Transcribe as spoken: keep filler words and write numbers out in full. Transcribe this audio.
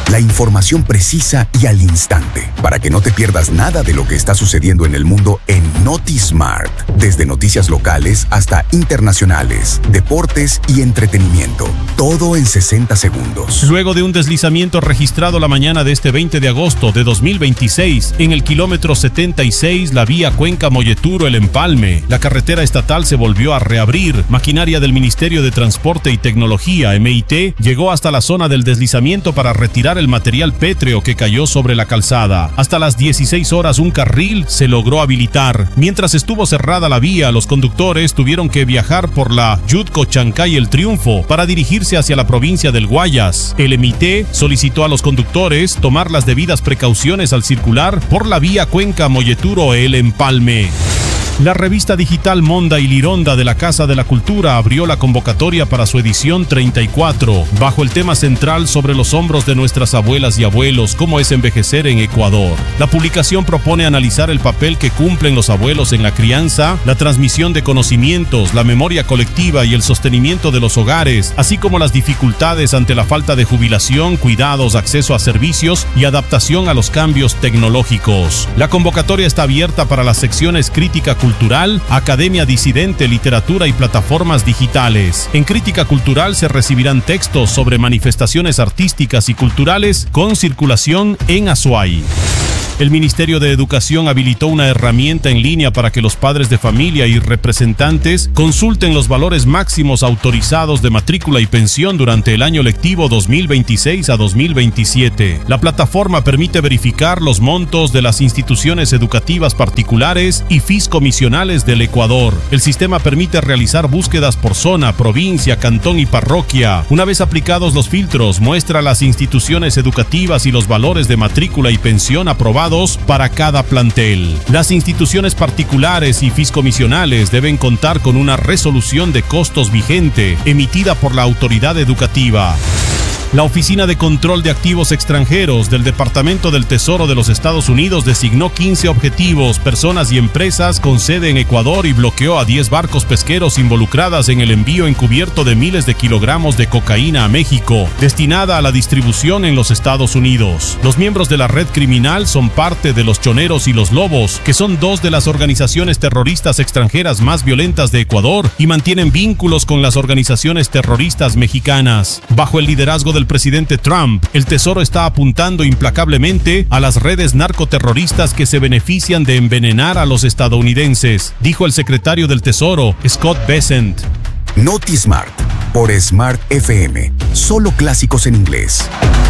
La información precisa y al instante, para que no te pierdas nada de lo que está sucediendo en el mundo en NotiSmart. Desde noticias locales hasta internacionales, deportes y entretenimiento. Todo en sesenta segundos. Luego de un deslizamiento registrado la mañana de este veinte de agosto de dos mil veintiséis, en el kilómetro setenta y seis, la vía Cuenca-Molleturo-El Empalme, la carretera estatal se volvió a reabrir. Maquinaria del Ministerio de Transporte y Tecnología, M I T, llegó hasta la zona del deslizamiento para retirar el material pétreo que cayó sobre la calzada. Hasta las dieciséis horas un carril se logró habilitar. Mientras estuvo cerrada la vía, los conductores tuvieron que viajar por la Yutco, Chancay, El Triunfo para dirigirse hacia la provincia del Guayas. El M I T solicitó a los conductores tomar las debidas precauciones al circular por la vía Cuenca-Molleturo-El Empalme. La revista digital Monda y Lironda de la Casa de la Cultura abrió la convocatoria para su edición treinta y cuatro, bajo el tema central sobre los hombros de nuestras abuelas y abuelos, cómo es envejecer en Ecuador. La publicación propone analizar el papel que cumplen los abuelos en la crianza, la transmisión de conocimientos, la memoria colectiva y el sostenimiento de los hogares, así como las dificultades ante la falta de jubilación, cuidados, acceso a servicios y adaptación a los cambios tecnológicos. La convocatoria está abierta para las secciones crítica cultural, Cultural, Academia Disidente, Literatura y Plataformas Digitales. En Crítica Cultural se recibirán textos sobre manifestaciones artísticas y culturales con circulación en Azuay. El Ministerio de Educación habilitó una herramienta en línea para que los padres de familia y representantes consulten los valores máximos autorizados de matrícula y pensión durante el año lectivo dos mil veintiséis a dos mil veintisiete. La plataforma permite verificar los montos de las instituciones educativas particulares y fiscomisionales del Ecuador. El sistema permite realizar búsquedas por zona, provincia, cantón y parroquia. Una vez aplicados los filtros, muestra las instituciones educativas y los valores de matrícula y pensión aprobados para cada plantel. Las instituciones particulares y fiscomisionales deben contar con una resolución de costos vigente emitida por la autoridad educativa. La Oficina de Control de Activos Extranjeros del Departamento del Tesoro de los Estados Unidos designó quince objetivos, personas y empresas con sede en Ecuador y bloqueó a diez barcos pesqueros involucradas en el envío encubierto de miles de kilogramos de cocaína a México, destinada a la distribución en los Estados Unidos. Los miembros de la red criminal son parte de los Choneros y los Lobos, que son dos de las organizaciones terroristas extranjeras más violentas de Ecuador y mantienen vínculos con las organizaciones terroristas mexicanas. Bajo el liderazgo de el presidente Trump, el Tesoro está apuntando implacablemente a las redes narcoterroristas que se benefician de envenenar a los estadounidenses, dijo el secretario del Tesoro, Scott Bessent. NotiSmart, por Smart F M. Solo clásicos en inglés.